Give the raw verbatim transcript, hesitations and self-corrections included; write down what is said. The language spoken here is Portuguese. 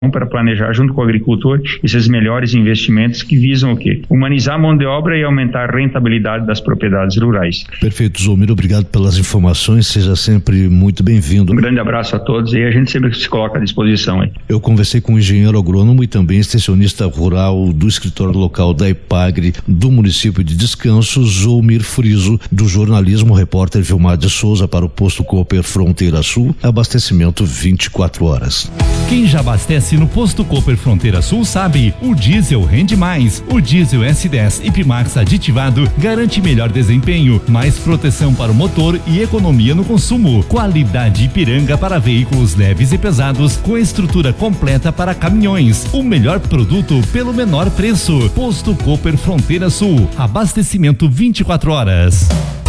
para planejar junto com o agricultor esses melhores investimentos que visam o quê? Humanizar a mão de obra e aumentar a rentabilidade das propriedades rurais. Perfeito, Zulmir, obrigado pelas informações, seja sempre muito bem-vindo. Um grande abraço a todos e a gente sempre se coloca à disposição aí. Eu conversei com o engenheiro agrônomo e também extensionista rural do escritório local da Epagre do município de Descanso, Zulmir Friso, do jornalismo, repórter Vilmar de Souza para o Posto Cooper Fronteira Sul, abastecimento vinte e quatro horas. Quem já abastece no Posto Cooper Fronteira Sul sabe, o diesel rende mais. O diesel S dez Ipimax aditivado garante melhor desempenho, mais proteção para o motor e economia no consumo. Qualidade Ipiranga para veículos leves e pesados com estrutura completa para caminhões. O melhor produto pelo menor preço. Posto Cooper Fronteira Sul. Abastecimento vinte e quatro horas.